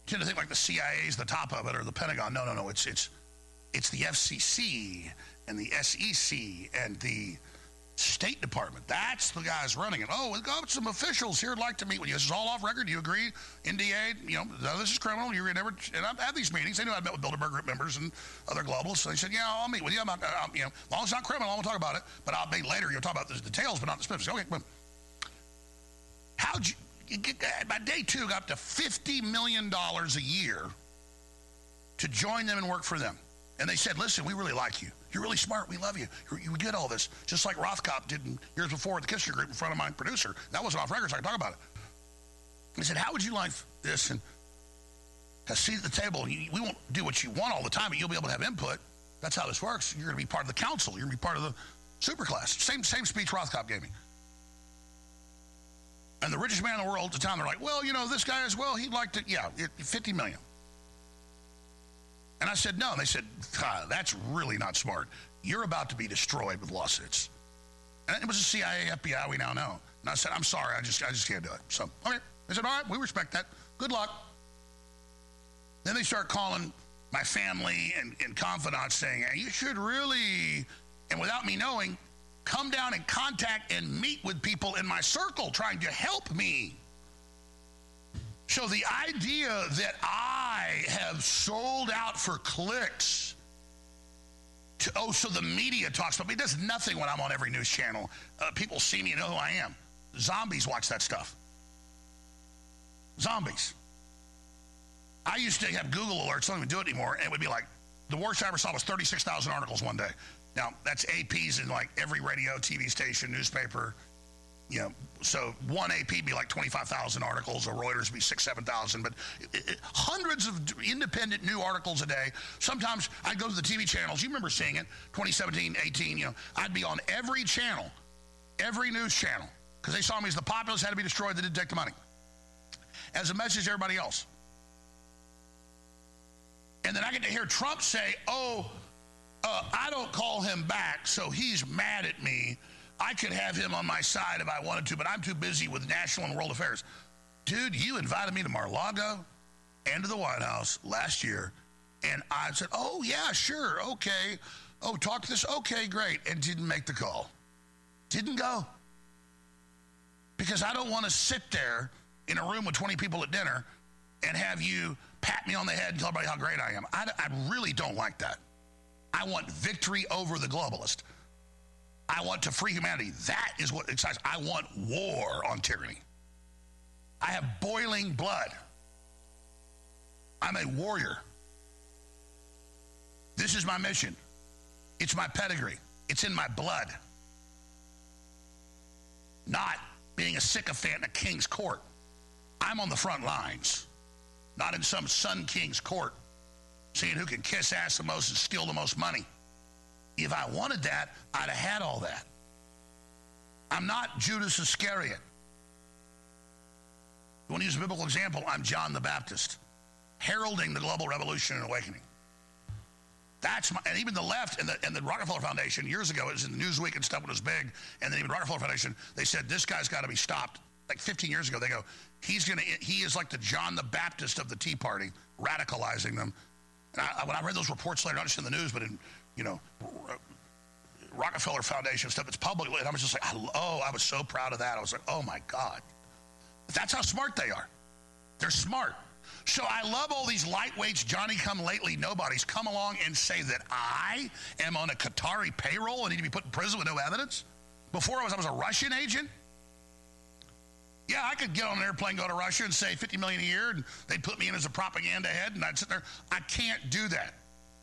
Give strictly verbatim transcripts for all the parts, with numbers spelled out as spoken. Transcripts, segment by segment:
tend to think like the C I A is the top of it or the Pentagon. No, no, no. It's it's it's the F C C and the S E C and the State Department. That's the guys running it. Oh, we've got some officials here who'd like to meet with you. This is all off record. Do you agree? N D A, you know, no, this is criminal. You're never. And I've had these meetings. They knew I'd met with Bilderberg Group members and other globals. So they said, yeah, I'll meet with you. I'm not, I'm, you know, as long as it's not criminal, I won't talk about it. But I'll be later. You'll talk about the details, but not the specifics. Okay, but how'd you, you get, by day two, got up to fifty million dollars a year to join them and work for them. And they said, listen, we really like you. You're really smart. We love you. You're, you get all this. Just like Rothkopf did years before with the Kissinger Group in front of my producer. That wasn't off record, so I can talk about it. He said, how would you like this? And a seat at the table. We won't do what you want all the time, but you'll be able to have input. That's how this works. You're going to be part of the council. You're going to be part of the superclass. Same, same speech Rothkopf gave me. And the richest man in the world at the time, they're like, well, you know, this guy as well, he'd like to, yeah, fifty million. And I said, no. And they said, ah, that's really not smart. You're about to be destroyed with lawsuits. And it was the C I A, F B I, we now know. And I said, I'm sorry, I just I just can't do it. So, okay. They said, all right, we respect that. Good luck. Then they start calling my family and, and confidants saying, hey, you should really, and without me knowing, come down and contact and meet with people in my circle trying to help me. So the idea that I have sold out for clicks to, oh, so the media talks about me. It does nothing when I'm on every news channel. Uh, people see me and know who I am. Zombies watch that stuff. Zombies. I used to have Google alerts. I don't even do it anymore. And it would be like, the worst I ever saw was thirty-six thousand articles one day. Now, that's A Ps in like every radio, T V station, newspaper. You know, so one A P be like twenty-five thousand articles, or Reuters be six, seven thousand, but it, it, hundreds of independent new articles a day. Sometimes I'd go to the T V channels. You remember seeing it, twenty seventeen, eighteen, you know, I'd be on every channel, every news channel, because they saw me as the populace had to be destroyed, they didn't take the money. As a message to everybody else. And then I get to hear Trump say, oh, uh, I don't call him back, so he's mad at me. I could have him on my side if I wanted to, but I'm too busy with national and world affairs. Dude, you invited me to Mar-a-Lago and to the White House last year, and I said, oh, yeah, sure, okay. Oh, talk to this, okay, great, and didn't make the call. Didn't go. Because I don't want to sit there in a room with twenty people at dinner and have you pat me on the head and tell everybody how great I am. I, I really don't like that. I want victory over the globalist. I want to free humanity. That is what excites. I want war on tyranny. I have boiling blood. I'm a warrior. This is my mission. It's my pedigree. It's in my blood. Not being a sycophant in a king's court. I'm on the front lines, not in some Sun King's court, seeing who can kiss ass the most and steal the most money. If I wanted that, I'd have had all that. I'm not Judas Iscariot. You want to use a biblical example? I'm John the Baptist, heralding the global revolution and awakening. That's my, and even the left and the, and the Rockefeller Foundation, years ago, it was in Newsweek and stuff when it was big, and then even Rockefeller Foundation, they said, this guy's got to be stopped. Like fifteen years ago, they go, he's going to, he is like the John the Baptist of the Tea Party, radicalizing them. And I, when I read those reports later, not just in the news, but in, you know, Rockefeller Foundation stuff, it's public, and I was just like, oh, I was so proud of that. I was like, oh my God. That's how smart they are. They're smart. So I love all these lightweights, Johnny-come-lately nobodies come along and say that I am on a Qatari payroll and need to be put in prison with no evidence. Before I was, I was a Russian agent. Yeah, I could get on an airplane, go to Russia, and say fifty million dollars a year, and they'd put me in as a propaganda head, and I'd sit there. I can't do that.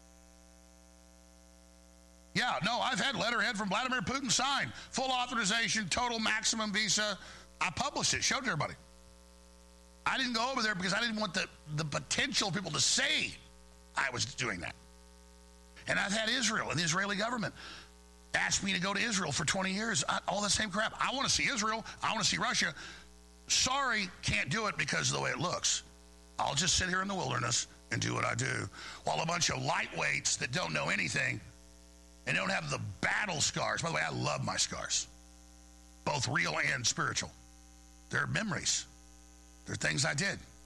Yeah, no, I've had letterhead from Vladimir Putin signed. Full authorization, total maximum visa. I published it, showed it to everybody. I didn't go over there because I didn't want the, the potential people to say I was doing that. And I've had Israel and the Israeli government ask me to go to Israel for twenty years. I, all the same crap. I want to see Israel. I want to see Russia. Sorry, can't do it because of the way it looks. I'll just sit here in the wilderness and do what I do. While a bunch of lightweights that don't know anything and don't have the battle scars. By the way, I love my scars, both real and spiritual. They're memories. They're things I did.